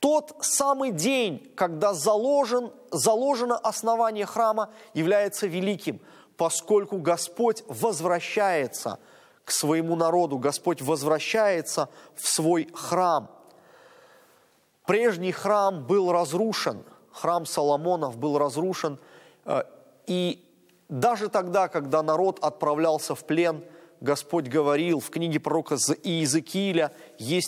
тот самый день, когда заложено основание храма, является великим, поскольку Господь возвращается к своему народу, Господь возвращается в свой храм. Прежний храм был разрушен, храм Соломонов был разрушен, и даже тогда, когда народ отправлялся в плен, Господь говорил в книге пророка Иезекииля: «Есть